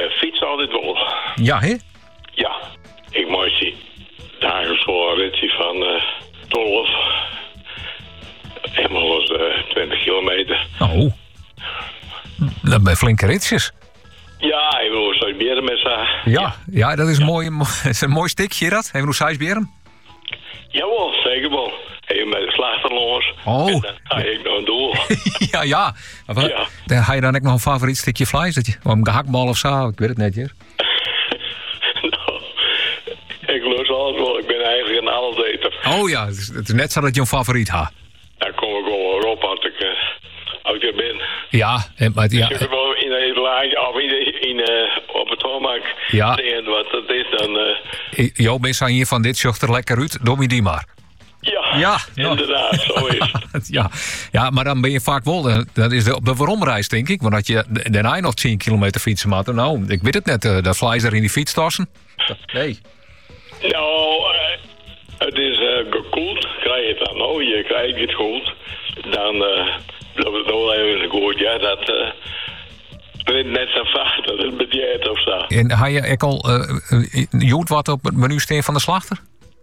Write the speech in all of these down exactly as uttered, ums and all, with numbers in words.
uh, fiets altijd wel. Ja, hè? Ja, ik moest die dagelijks gewoon een ritje van uh, twaalf. Helemaal als uh, twintig kilometer. Oh. Dat zijn flinke ritjes. Ja, ik wil zo beren met z'n. Ja, ja, dat is een, mooi, is een mooi stikje, dat. Hebben we nog zijsberen? Jawel, zeker wel. Even met de slachter langs. Oh. En dan ga ik nog een doel. ja, ja. Maar Ja. Dan ga je dan ook nog een favoriet stukje vlees? Dat je, of een gehaktbal of zo? Ik weet het net, hier. nou, ik lust alles wel. Ik ben eigenlijk een alleseter. Oh ja, het is, het is net zo dat je een favoriet had. Daar kom ik wel op als ik, uh, als ik er ben. Ja, en, maar ja. Als ik er wel in een laagje of in, in, uh, op het toonbank Ja. zie wat dat is, dan... Uh, Jo, mensen hier van dit zocht er lekker uit. Doe me die maar. ja, Ja, inderdaad, zo is het. ja. ja, maar dan ben je vaak wel... eh, Dat is de, op de waarom-reis, denk ik. Want dat je daarna nog tien kilometer fietsen moet. Nou, ik weet het net. uh, Dat vlees er in die fietstassen. Nee. Nou, uh, het is uh, gekoeld. Krijg je het dan? Oh, je krijgt het goed. Dan uh, loopt het nog even goed. Ja, dat... Uh, bent net zo vaak dat het budget of zo. En ga je ook al uh, jood wat op het menu staan van de slachter?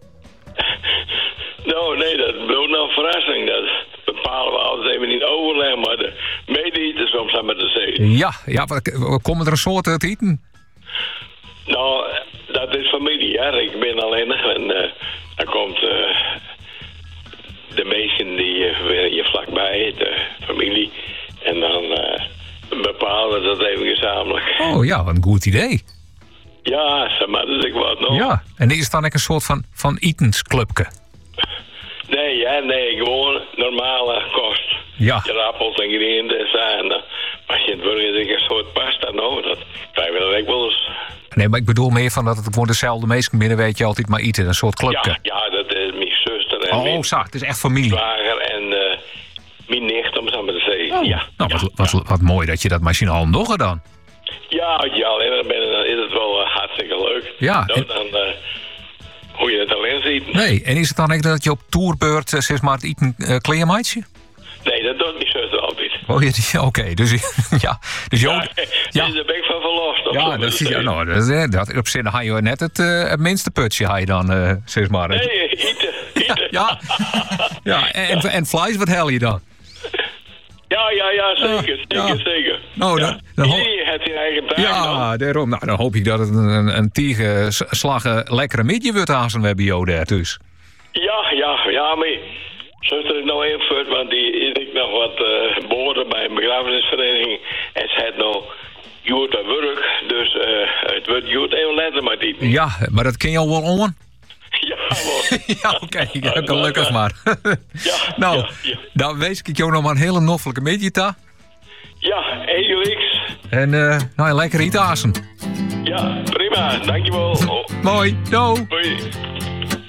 Nou, nee, dat blijft nou een verrassing. Dat bepalen we altijd even niet overleg, maar de mede-eten soms aan met de zee. Ja, ja, wat- komen er een soort te eten? Nou, dat is familie, ja. Ik ben alleen en uh, dan komt uh, de meesten die uh, werken je vlakbij, de familie. En dan uh, bepalen we dat even gezamenlijk. Oh ja, wat een goed idee. Ja, ze maar dus ik wat nog. Ja, en is het dan ook een soort van, van etensclubje? Nee, ja, nee, gewoon normale kost. Ja. Je appels en groenten en zo. En dan als je het burger een soort pasta, nou, dat krijg je dan ook wel eens. Nee, maar ik bedoel meer van dat het gewoon dezelfde mensen binnen weet je altijd maar eten. Een soort clubje. Ja, ja, dat is mijn zuster en oh, mijn zo, het is echt familie. zwager en uh, mijn nicht, om zo maar te zeggen. Oh. Ja, Nou, ja, wat, wat, wat mooi dat je dat machine al nog gedaan. ja, ja, alleen dan, ben, dan is het wel uh, hartstikke leuk. Ja, Nou, en- dan uh, hoe je het alleen ziet. Nee, en is het dan echt dat je op tourbeurt uh, zeg maar het eten uh, kleermaatje? Nee, dat doet mijn zuster altijd. Oh, ja, oké. Dus ja, dus Ja, Jo- ja. daar ben ik van verlost. of zo Ja, maar dat te is, ja, zeggen. nou, dat, is, eh, dat, op zich had je net het, uh, het minste putje, had je dan, uh, zeg maar. Nee, eten, eten. Ja, ja. En, en, en vlees, wat hel je dan? Ja, ja, ja, zeker, Ja, zeker, ja. zeker. Nou, ja. dan- dan ho- Iedereen heeft zijn eigen taak dan. Ja, daarom. Nou, dan hoop ik dat het een, een, een tegenslagen lekkere midje wordt aan zijn hebben, Jo, daar dus. Ja, ja, ja, maar zuster is nou invult, want die is ik nog wat uh, behoorde bij een begrafenisvereniging. En ze had nou jood aan werk, dus uh, het wordt jood even letten maar die. Ja, maar dat ken je al wel on? Ja, wel. Ja, oké. Okay. Ja, gelukkig maar. Ja, nou, ja, ja. dan wees ik jou nog maar een hele noffelijke midje, ta. Ja, E U X. En, uh, nou, lekker eten azen. Ja, prima, dankjewel. Oh, Mooi, doei. hoi.